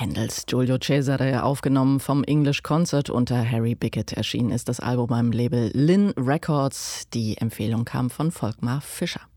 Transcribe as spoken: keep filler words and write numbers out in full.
Händels Giulio Cesare, aufgenommen vom English Concert unter Harry Bickett. Erschienen ist das Album beim Label Lin Records. Die Empfehlung kam von Volkmar Fischer.